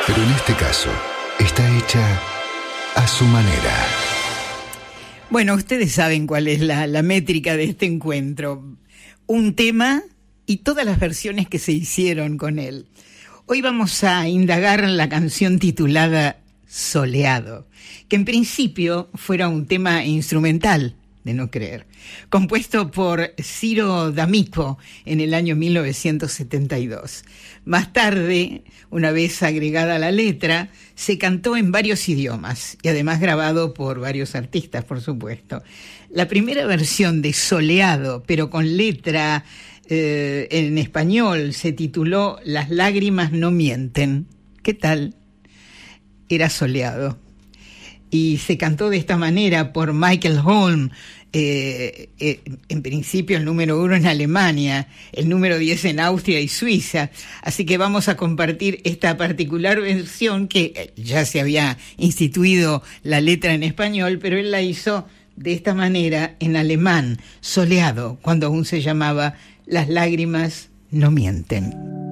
Pero en este caso, está hecha a su manera. Bueno, ustedes saben cuál es la métrica de este encuentro. Un tema y todas las versiones que se hicieron con él. Hoy vamos a indagar en la canción titulada Soleado, que en principio fuera un tema instrumental, de no creer, compuesto por Ciro D'Amico en el año 1972. Más tarde, una vez agregada la letra, se cantó en varios idiomas y además grabado por varios artistas, por supuesto. La primera versión de Soleado, pero con letra en español, se tituló Las lágrimas no mienten. ¿Qué tal? Era soleado. Y se cantó de esta manera por Michael Holm, en principio el número 1 en Alemania, el número 10 en Austria y Suiza. Así que vamos a compartir esta particular versión que ya se había instituido la letra en español, pero él la hizo de esta manera en alemán, soleado, cuando aún se llamaba Las lágrimas no mienten.